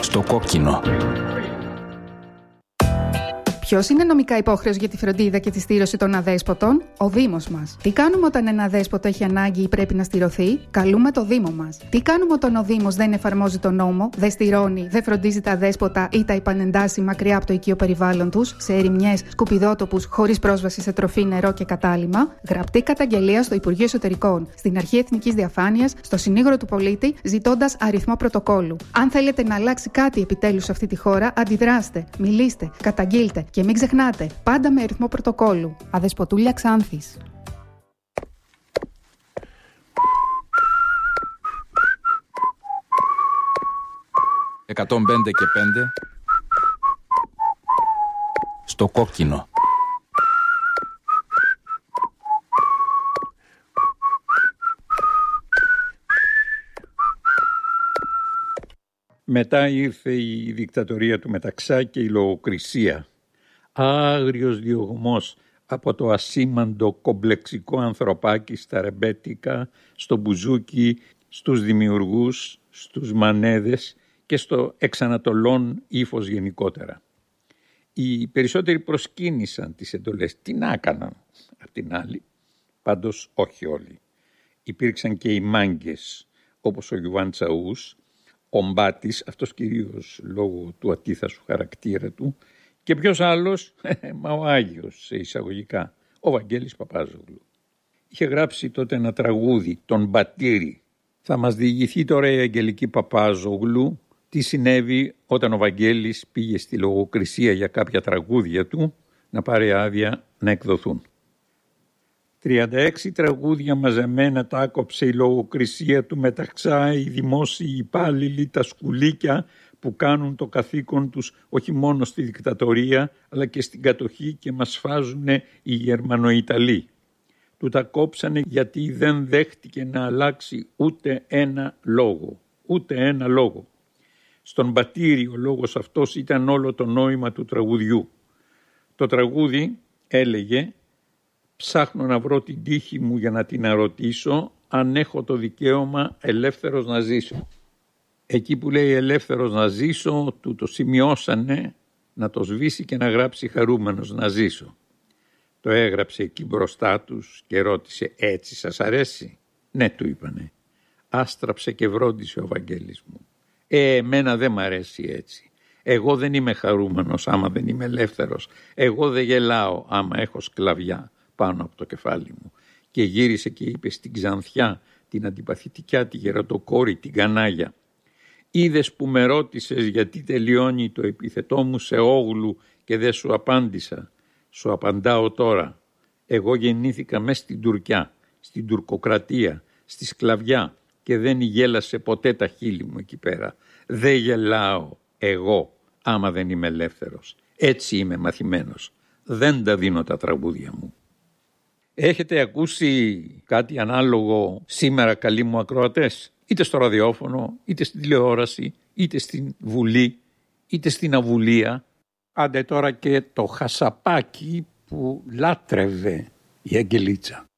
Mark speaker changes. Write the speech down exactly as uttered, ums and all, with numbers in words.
Speaker 1: Στο κόκκινο.
Speaker 2: Ποιος είναι νομικά υπόχρεος για τη φροντίδα και τη στήρωση των αδέσποτων? Ο Δήμος μας. Τι κάνουμε όταν ένα αδέσποτο έχει ανάγκη ή πρέπει να στηρωθεί? Καλούμε το Δήμο μας. Τι κάνουμε όταν ο Δήμος δεν εφαρμόζει τον νόμο, δεν στηρώνει, δεν φροντίζει τα αδέσποτα ή τα υπανεντάσει μακριά από το οικείο περιβάλλον τους, σε ερημιές, σκουπιδότοπους, χωρίς πρόσβαση σε τροφή, νερό και κατάλυμμα? Γραπτή καταγγελία στο Υπουργείο Εσωτερικών, στην Αρχή Εθνικής Διαφάνειας, στο Συνήγορο του Πολίτη, ζητώντας αριθμό πρωτοκόλου. Αν θέλετε να αλλάξει κάτι επιτέλους σε αυτή τη χώρα, αντιδράστε, μιλήστε, καταγγείλτε. Και μην ξεχνάτε, πάντα με αριθμό πρωτοκόλου. Αδεσποτούλια Ξάνθης.
Speaker 1: εκατόν πέντε και πέντε. Στο κόκκινο.
Speaker 3: Μετά ήρθε η δικτατορία του Μεταξά και η λογοκρισία. Άγριος διωγμός από το ασήμαντο κομπλεξικό ανθρωπάκι στα ρεμπέτικα, στο μπουζούκι, στους δημιουργούς, στους μανέδες και στο εξανατολών ύφος γενικότερα. Οι περισσότεροι προσκύνησαν τις εντολές. Τι να έκαναν απ' την άλλη? Πάντως όχι όλοι. Υπήρξαν και οι μάγκες, όπως ο Γιουβάν Τσαούς, ο Μπάτης, αυτός κυρίως λόγω του ατίθασου χαρακτήρα του, και ποιος άλλος? Μα ο Άγιος, σε εισαγωγικά, ο Βαγγέλης Παπάζογλου. Είχε γράψει τότε ένα τραγούδι, τον Μπατήρη. Θα μας διηγηθεί τώρα η Αγγελική Παπάζογλου τι συνέβη όταν ο Βαγγέλης πήγε στη λογοκρισία για κάποια τραγούδια του να πάρει άδεια να εκδοθούν. τριάντα έξι τραγούδια μαζεμένα τα άκοψε η λογοκρισία του Μεταξά, οι δημόσιοι υπάλληλοι, τα σκουλίκια που κάνουν το καθήκον τους όχι μόνο στη δικτατορία αλλά και στην κατοχή και μας φάζουν οι Γερμανοϊταλοί. Του τα κόψανε γιατί δεν δέχτηκε να αλλάξει ούτε ένα λόγο, ούτε ένα λόγο. Στον Μπατήρη ο λόγος αυτός ήταν όλο το νόημα του τραγουδιού. Το τραγούδι έλεγε: «Ψάχνω να βρω την τύχη μου για να την αρωτήσω αν έχω το δικαίωμα ελεύθερος να ζήσω». Εκεί που λέει ελεύθερος να ζήσω, του το σημειώσανε να το σβήσει και να γράψει χαρούμενος να ζήσω. Το έγραψε εκεί μπροστά τους και ρώτησε: «Έτσι σας αρέσει?» «Ναι», του είπανε. Άστραψε και βρόντισε ο Βαγγέλης μου. «Ε, εμένα δεν μ' αρέσει έτσι. Εγώ δεν είμαι χαρούμενος άμα δεν είμαι ελεύθερος. Εγώ δεν γελάω άμα έχω σκλαβιά πάνω από το κεφάλι μου». Και γύρισε και είπε στην Ξανθιά, την αντιπαθητικιά, τη γεροντοκόρη, την Κανάγια: «Είδες που με ρώτησες γιατί τελειώνει το επιθετό μου σε όγλου και δεν σου απάντησα? Σου απαντάω τώρα. Εγώ γεννήθηκα μες στην Τουρκιά, στην τουρκοκρατία, στη σκλαβιά και δεν γέλασε ποτέ τα χείλη μου εκεί πέρα. Δεν γελάω εγώ άμα δεν είμαι ελεύθερος. Έτσι είμαι μαθημένος. Δεν τα δίνω τα τραγούδια μου». Έχετε ακούσει κάτι ανάλογο σήμερα, καλοί μου ακροατές? Είτε στο ραδιόφωνο, είτε στην τηλεόραση, είτε στην Βουλή, είτε στην Αβουλία. Άντε τώρα και το χασαπάκι που λάτρευε η Αγγελίτσα.